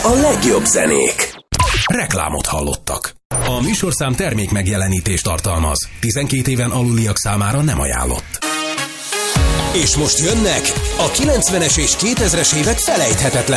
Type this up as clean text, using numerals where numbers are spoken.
a legjobb zenék. Reklámot hallottak. A műsorszám termék megjelenítést tartalmaz. 12 éven aluliak számára nem ajánlott. És most jönnek a 90-es és 2000-es évek felejthetetlen